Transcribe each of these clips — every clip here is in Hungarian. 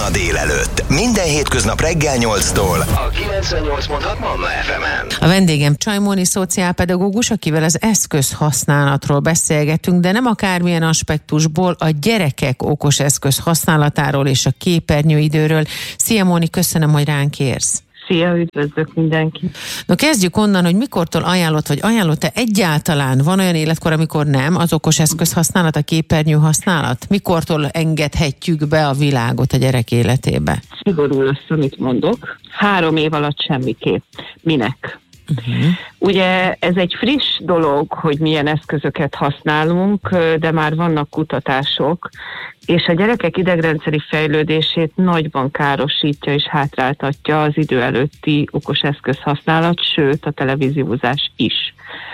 Manna délelőtt. Minden hétköznap reggel 8-tól a 98.6 Manna FM-en. A vendégem Csajmóni szociálpedagógus, akivel az eszközhasználatról beszélgetünk, de nem akármilyen aspektusból, a gyerekek okos eszköz használatáról és a képernyőidőről. Szia Móni, köszönöm, hogy ránk érsz. Szia, üdvözlök mindenkit. Na kezdjük onnan, hogy mikortól ajánlott, vagy ajánlott-e egyáltalán? Van olyan életkor, amikor nem az okos eszköz használat, a képernyő használat? Mikortól engedhetjük be a világot a gyerek életébe? Szigorú lesz, amit mondok. 3 év alatt semmiképp. Minek? Ugye ez egy friss dolog, hogy milyen eszközöket használunk, de már vannak kutatások, és a gyerekek idegrendszeri fejlődését nagyban károsítja és hátráltatja az idő előtti okos eszköz használat, sőt a televíziózás is.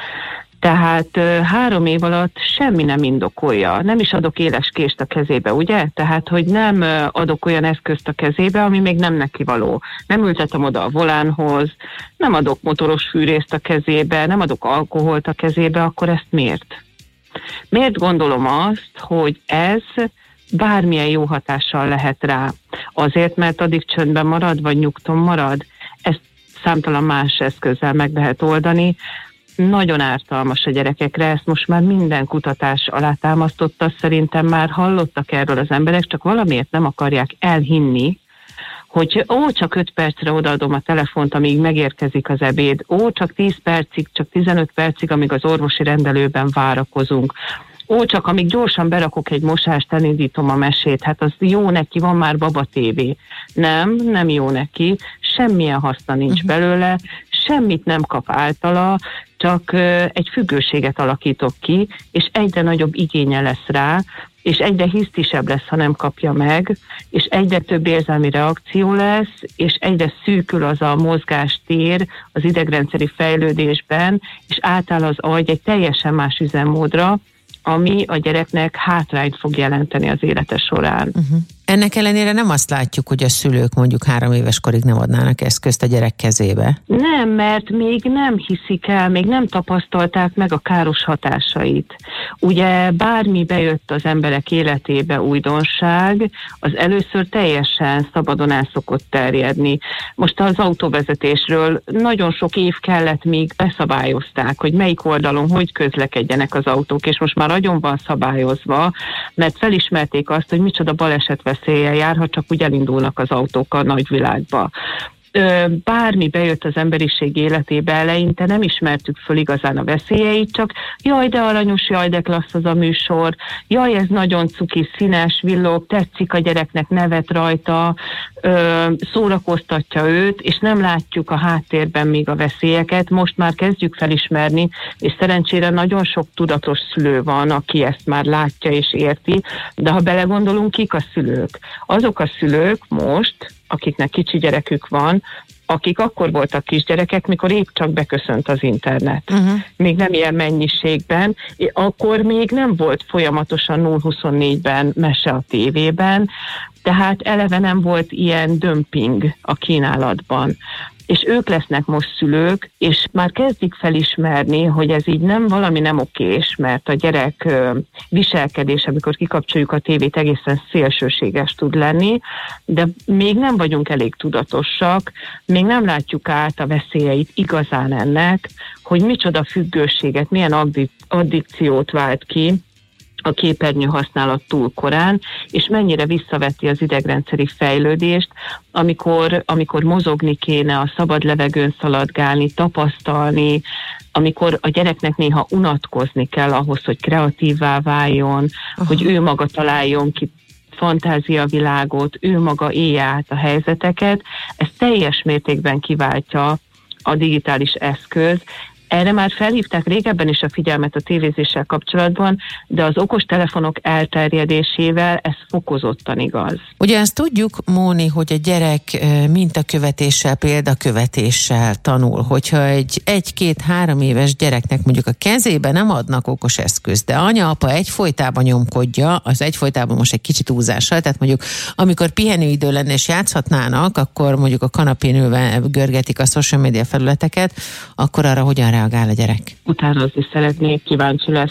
Tehát 3 év alatt semmi nem indokolja. Nem is adok éles kést a kezébe, ugye? Tehát, hogy nem adok olyan eszközt a kezébe, ami még nem neki való. Nem ültetem oda a volánhoz, nem adok motoros fűrészt a kezébe, nem adok alkoholt a kezébe, akkor ezt miért? Miért gondolom azt, hogy ez bármilyen jó hatással lehet rá? Azért, mert addig csöndben marad, vagy nyugton marad? Ezt számtalan más eszközzel meg lehet oldani. Nagyon ártalmas a gyerekekre, ezt most már minden kutatás alátámasztotta, szerintem már hallottak erről az emberek, csak valamiért nem akarják elhinni, hogy csak 5 percre odaadom a telefont, amíg megérkezik az ebéd, csak 10 percig, csak 15 percig, amíg az orvosi rendelőben várakozunk. Csak amíg gyorsan berakok egy mosást, elindítom a mesét, hát az jó neki, van már baba tévé. Nem jó neki, semmilyen haszna nincs belőle, semmit nem kap általa, csak egy függőséget alakítok ki, és egyre nagyobb igénye lesz rá, és egyre hisztisebb lesz, ha nem kapja meg, és egyre több érzelmi reakció lesz, és egyre szűkül az a mozgástér az idegrendszeri fejlődésben, és átáll az agy egy teljesen más üzemmódra, ami a gyereknek hátrányt fog jelenteni az élete során. Ennek ellenére nem azt látjuk, hogy a szülők mondjuk 3 éves korig nem adnának eszközt a gyerek kezébe. Nem, mert még nem hiszik el, még nem tapasztalták meg a káros hatásait. Ugye bármi bejött az emberek életébe újdonság, az először teljesen szabadon el szokott terjedni. Most az autóvezetésről nagyon sok év kellett, míg beszabályozták, hogy melyik oldalon hogy közlekedjenek az autók, és most már nagyon van szabályozva, mert felismerték azt, hogy micsoda baleset veszéllyel jár, ha csak úgy elindulnak az autók a nagyvilágba. Bármi bejött az emberiség életébe eleinte, nem ismertük föl igazán a veszélyeit, csak jaj, de aranyos, jaj, de klassz az a műsor, jaj, ez nagyon cuki, színes, villog, tetszik a gyereknek, nevet rajta, szórakoztatja őt, és nem látjuk a háttérben még a veszélyeket. Most már kezdjük felismerni, és szerencsére nagyon sok tudatos szülő van, aki ezt már látja és érti, de ha belegondolunk, kik a szülők? Azok a szülők most, akiknek kicsi gyerekük van, akik akkor voltak kisgyerekek, mikor épp csak beköszönt az internet. Még nem ilyen mennyiségben, akkor még nem volt folyamatosan 0-24-ben mese a tévében, tehát eleve nem volt ilyen dömping a kínálatban. És ők lesznek most szülők, és már kezdik felismerni, hogy ez így nem valami nem okés, mert a gyerek viselkedés, amikor kikapcsoljuk a tévét, egészen szélsőséges tud lenni, de még nem vagyunk elég tudatosak, még nem látjuk át a veszélyeit igazán ennek, hogy micsoda függőséget, milyen addikciót vált ki a képernyő használat túl korán, és mennyire visszaveti az idegrendszeri fejlődést, amikor mozogni kéne, a szabad levegőn szaladgálni, tapasztalni, amikor a gyereknek néha unatkozni kell ahhoz, hogy kreatívvá váljon, hogy ő maga találjon ki fantáziavilágot, ő maga élje át a helyzeteket, ez teljes mértékben kiváltja a digitális eszköz. Erre már felhívták régebben is a figyelmet a tévézéssel kapcsolatban, de az okostelefonok elterjedésével ez fokozottan igaz. Ugye azt tudjuk, Móni, hogy a gyerek mintakövetéssel, példakövetéssel tanul. Hogyha egy 1-2-3 éves gyereknek mondjuk a kezébe nem adnak okos eszközt, de anya-apa egyfolytában nyomkodja, az egyfolytában most egy kicsit túlzással, tehát mondjuk amikor pihenőidő lenne és játszhatnának, akkor mondjuk a kanapén ülve görgetik a social media felületeket, akkor arra hogyan reagál a gyerek? Utánozni szeretnék, kíváncsi lesz,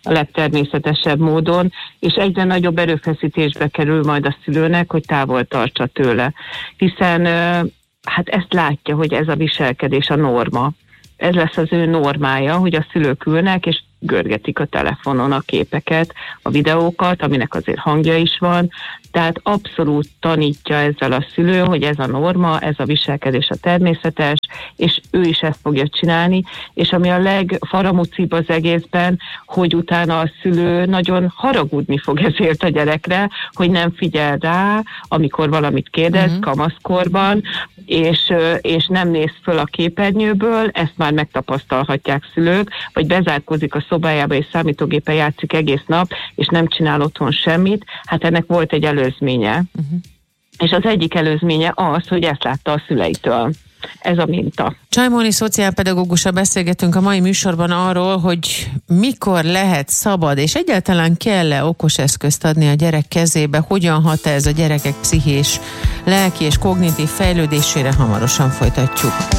a legtermészetesebb módon, és egyre nagyobb erőfeszítésbe kerül majd a szülőnek, hogy távol tartsa tőle. Hiszen hát ezt látja, hogy ez a viselkedés a norma. Ez lesz az ő normája, hogy a szülők ülnek, és görgetik a telefonon a képeket, a videókat, aminek azért hangja is van. Tehát abszolút tanítja ezzel a szülő, hogy ez a norma, ez a viselkedés a természetes, és ő is ezt fogja csinálni, és ami a legfaramucibb az egészben, hogy utána a szülő nagyon haragudni fog ezért a gyerekre, hogy nem figyel rá, amikor valamit kérdez, kamaszkorban, és nem néz föl a képernyőből, ezt már megtapasztalhatják szülők, vagy bezárkózik a szobájába és számítógépen játszik egész nap, és nem csinál otthon semmit. Hát ennek volt egy előzménye. És az egyik előzménye az, hogy ezt látta a szüleitől. Ez a minta. Csaj Móni szociálpedagógussal beszélgetünk a mai műsorban arról, hogy mikor lehet szabad, és egyáltalán kell-e okos eszközt adni a gyerek kezébe, hogyan hat ez a gyerekek pszichés, lelki és kognitív fejlődésére, hamarosan folytatjuk.